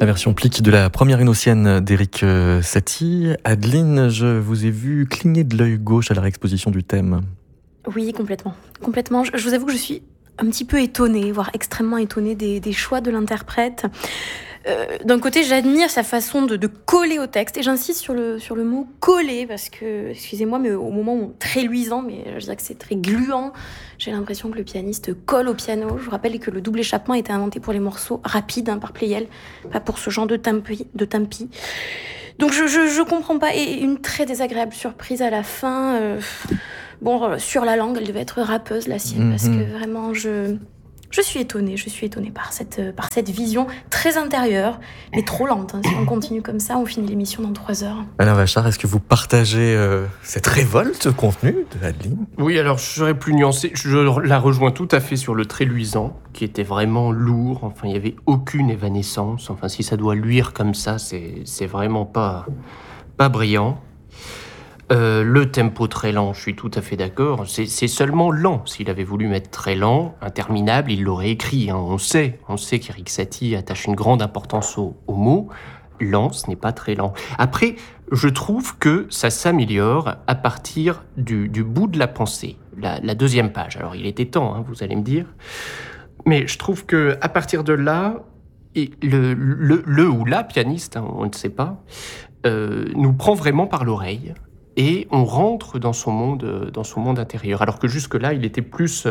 La version plique de la première Unossienne d'Erik Satie. Adeline, je vous ai vu cligner de l'œil gauche à la réexposition du thème. Oui, complètement. Complètement. Je vous avoue que je suis un petit peu étonnée, voire extrêmement étonnée des choix de l'interprète. D'un côté, j'admire sa façon de coller au texte, et j'insiste sur le mot coller, parce que, excusez-moi, mais au moment où très luisant, mais je dirais que c'est très gluant, j'ai l'impression que le pianiste colle au piano. Je vous rappelle que le double échappement a été inventé pour les morceaux rapides, par Pleyel, pas pour ce genre de tempi. Donc je comprends pas, et une très désagréable surprise à la fin. Sur la langue, elle devait être rappeuse, la sienne, parce que vraiment, je suis étonnée par cette vision très intérieure, mais trop lente. Si on continue comme ça, on finit l'émission dans 3 heures. Alain Vachard, est-ce que vous partagez cette révolte contenue de Adeline ? Oui, alors je serais plus nuancé. Je la rejoins tout à fait sur le très luisant, qui était vraiment lourd. Enfin, il n'y avait aucune évanescence. Enfin, si ça doit luire comme ça, c'est vraiment pas brillant. Le tempo très lent, je suis tout à fait d'accord. C'est seulement lent. S'il avait voulu mettre très lent, interminable, il l'aurait écrit. On sait qu'Erik Satie attache une grande importance au mot. Lent, ce n'est pas très lent. Après, je trouve que ça s'améliore à partir du bout de la pensée, la deuxième page. Alors, il était temps, vous allez me dire. Mais je trouve que à partir de là, le ou la pianiste, on ne sait pas, nous prend vraiment par l'oreille. Et on rentre dans son monde intérieur. Alors que jusque-là, il était il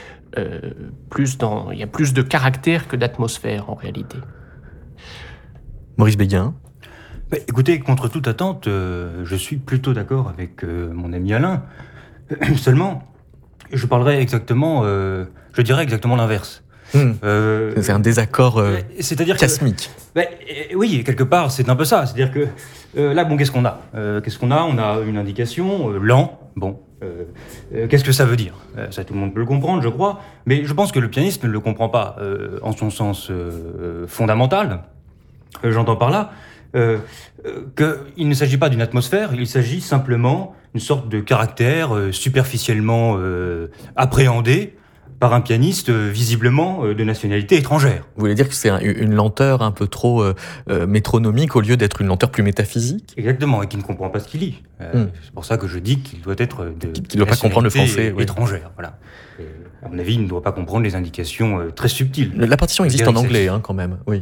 y a plus de caractère que d'atmosphère, en réalité. Maurice Béguin. Écoutez, contre toute attente, je suis plutôt d'accord avec mon ami Alain. Seulement, je dirais exactement l'inverse. C'est un désaccord cosmique. Oui, quelque part, c'est un peu ça. C'est-à-dire que là, qu'est-ce qu'on a ? On a une indication, lent. Qu'est-ce que ça veut dire ? Ça, tout le monde peut le comprendre, je crois. Mais je pense que le pianiste ne le comprend pas en son sens fondamental. J'entends par là qu'il ne s'agit pas d'une atmosphère, il s'agit simplement d'une sorte de caractère superficiellement appréhendé par un pianiste visiblement de nationalité étrangère. Vous voulez dire que c'est une lenteur un peu trop métronomique au lieu d'être une lenteur plus métaphysique ? Exactement, et qui ne comprend pas ce qu'il lit. C'est pour ça que je dis qu'il doit être qu'il ne doit pas comprendre le français, étrangère. Voilà. Et à mon avis, il ne doit pas comprendre les indications très subtiles. La partition existe en anglais, quand même, oui.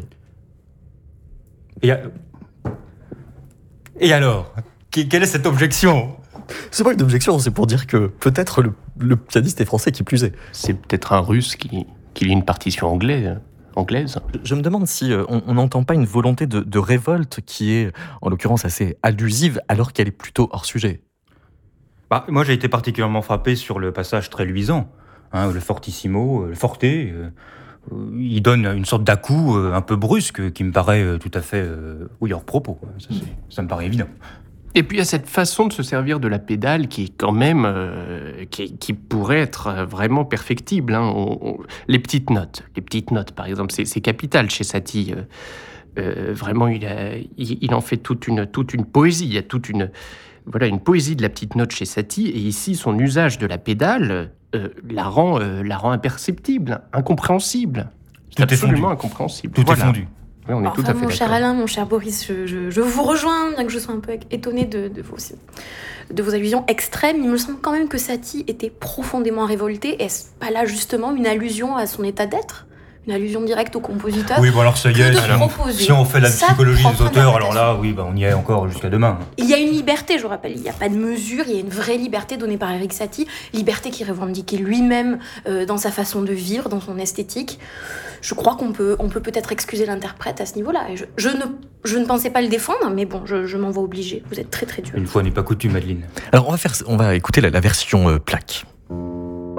Et alors ? Quelle est cette objection ? C'est pas une objection, c'est pour dire que peut-être le pianiste est français qui plus est. C'est peut-être un russe qui lit une partition anglaise. Je me demande si on n'entend pas une volonté de révolte qui est, en l'occurrence, assez allusive, alors qu'elle est plutôt hors sujet. Moi, j'ai été particulièrement frappé sur le passage très luisant, le fortissimo, le forte. Il donne une sorte d'à-coup un peu brusque qui me paraît tout à fait hors propos. Ça me paraît évident. Et puis il y a cette façon de se servir de la pédale qui est quand même qui pourrait être vraiment perfectible. Les petites notes, par exemple, c'est capital chez Satie. Vraiment, il en fait toute une poésie. Il y a une poésie de la petite note chez Satie. Et ici, son usage de la pédale la rend imperceptible, incompréhensible. C'est absolument incompréhensible. Tout est fondu. Oui, on est tout à fait d'accord. Mon cher Alain, mon cher Boris, je vous rejoins, bien que je sois un peu étonnée de vos allusions extrêmes. Il me semble quand même que Satie était profondément révolté. Est-ce pas là justement une allusion à son état d'être ? Une allusion directe au compositeur ? Oui, alors ça y est, si on fait la psychologie des auteurs, alors là, on y est encore jusqu'à demain. Il y a une liberté, je vous rappelle, il n'y a pas de mesure, il y a une vraie liberté donnée par Erik Satie, liberté qu'il revendiquait lui-même dans sa façon de vivre, dans son esthétique. Je crois qu'on peut peut-être excuser l'interprète à ce niveau-là. Et je ne pensais pas le défendre, mais bon, je m'en vois obligée. Vous êtes très très dur. Une fois n'est pas coutume, Adeline. Alors on va écouter la version plaque.